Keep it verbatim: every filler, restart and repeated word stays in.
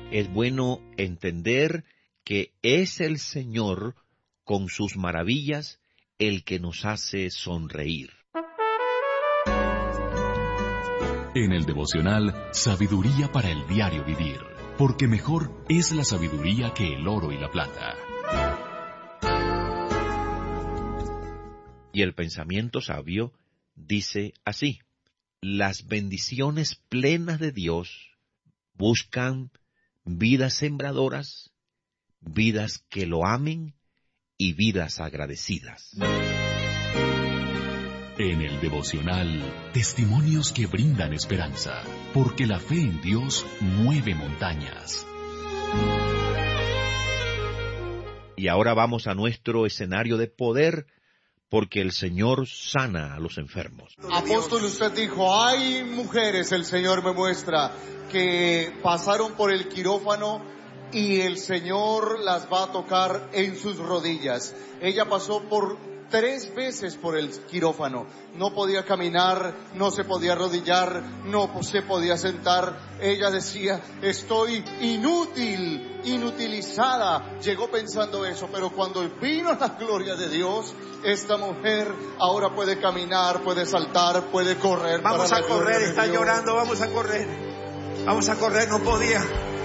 es bueno entender que es el Señor, con sus maravillas, el que nos hace sonreír. En el devocional, sabiduría para el diario vivir, porque mejor es la sabiduría que el oro y la plata. Y el pensamiento sabio dice así: las bendiciones plenas de Dios buscan vidas sembradoras, vidas que lo amen y vidas agradecidas. En el devocional, testimonios que brindan esperanza, porque la fe en Dios mueve montañas. Y ahora vamos a nuestro escenario de poder, porque el Señor sana a los enfermos. Apóstol, usted dijo, hay mujeres, el Señor me muestra, que pasaron por el quirófano y el Señor las va a tocar en sus rodillas. Ella pasó por tres veces por el quirófano. No podía caminar, no se podía arrodillar, no se podía sentar. Ella decía, estoy inútil, inutilizada. Llegó pensando eso, pero cuando vino la gloria de Dios, esta mujer ahora puede caminar, puede saltar, puede correr. Vamos a correr, está llorando, vamos a correr. Vamos a correr, no podía.